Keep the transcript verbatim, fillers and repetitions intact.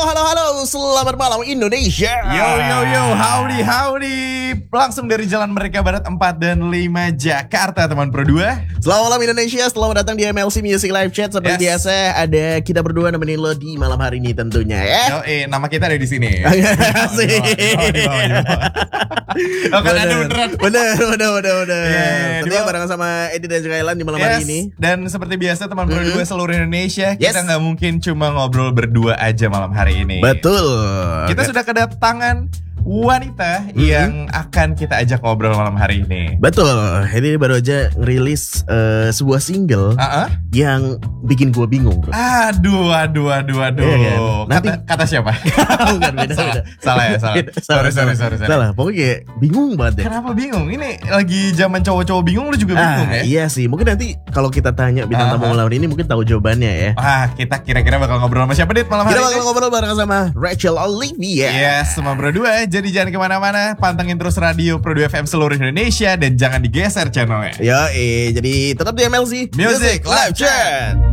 halo, halo, selamat malam Indonesia. Yo, yo, yo, howdy, howdy. Langsung dari Jalan Merdeka Barat empat dan lima Jakarta, teman Pro dua. Selamat malam Indonesia, selamat datang di M L C Music Live Chat. Seperti Yes. biasa, ada kita berdua nemenin lo di malam hari ini tentunya ya. Yo, eh, nama kita ada di sini. Asik. Oh, kan ada beneran. Bener, bener, bener, bener. Yeah, Tentunya di- barengan sama Edi dan juga Elan di malam hari Yes. ini. Dan seperti biasa teman Pro Mhm. dua seluruh Indonesia, Yes. kita nggak mungkin cuma ngobrol berdua aja malam hari ini. Betul. Kita sudah kedatangan wanita Mhm. yang akan kita ajak ngobrol malam hari ini. Betul. Ini baru aja ngerilis eh, sebuah single Ah, ah. yang bikin gua bingung, bro. Aduh, aduh, aduh, aduh. Iya kan? Nanti- Kata, kata siapa? Bukan, beda, salah, beda. salah ya, salah. Beda, sorry, sorry, sorry, sorry. Salah, pokoknya kayak bingung banget deh. Kenapa bingung? Ini lagi zaman cowok-cowok bingung, lu juga bingung Ah, ya? iya sih, mungkin nanti kalau kita tanya bintang tamu Ah, ah. malam ini mungkin tahu jawabannya ya. Wah, kita kira-kira bakal ngobrol sama siapa, Dit, malam Kita hari bakal ini? ngobrol bareng sama Rachel Olivia. Yes, sama Pro dua. Jadi jangan kemana-mana, pantengin terus radio Pro dua F M seluruh Indonesia dan jangan digeser channelnya. Yo, eh, jadi tetap di M L C Music Live Chat.